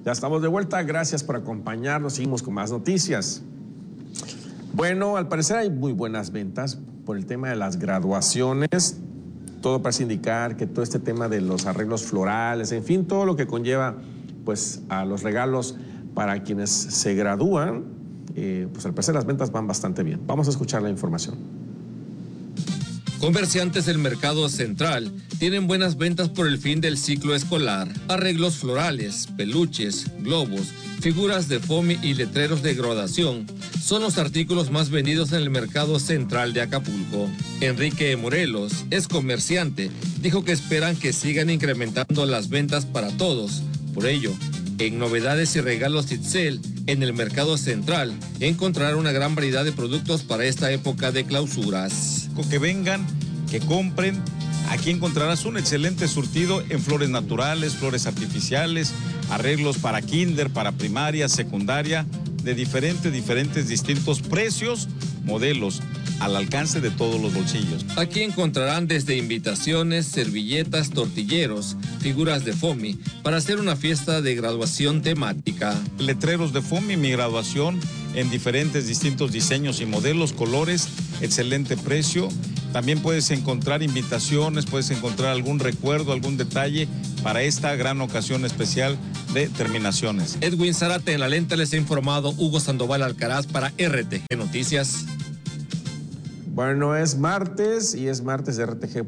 Ya estamos de vuelta, gracias por acompañarnos, seguimos con más noticias. Bueno, al parecer hay muy buenas ventas por el tema de las graduaciones. Todo parece indicar que todo este tema de los arreglos florales, en fin, todo lo que conlleva pues a los regalos para quienes se gradúan, pues al parecer las ventas van bastante bien. Vamos a escuchar la información. Comerciantes del mercado central tienen buenas ventas por el fin del ciclo escolar. Arreglos florales, peluches, globos, figuras de foamy y letreros de graduación son los artículos más vendidos en el mercado central de Acapulco. Enrique Morelos es comerciante, dijo que esperan que sigan incrementando las ventas para todos. Por ello, en Novedades y Regalos Itzel, en el mercado central, encontrarán una gran variedad de productos para esta época de clausuras. Que vengan, que compren. Aquí encontrarás un excelente surtido en flores naturales, flores artificiales, arreglos para kinder, para primaria, secundaria, de diferentes distintos precios, modelos, al alcance de todos los bolsillos. Aquí encontrarán desde invitaciones, servilletas, tortilleros, figuras de foamy, para hacer una fiesta de graduación temática. Letreros de foamy, mi graduación, en distintos diseños y modelos, colores, excelente precio. También puedes encontrar invitaciones, puedes encontrar algún recuerdo, algún detalle para esta gran ocasión especial de terminaciones. Edwin Zárate en la lente, les ha informado Hugo Sandoval Alcaraz para RTG Noticias. Bueno, es martes y es martes de RTG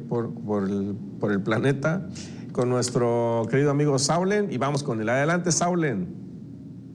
por el planeta con nuestro querido amigo Saulen y vamos con él. Adelante, Saulen.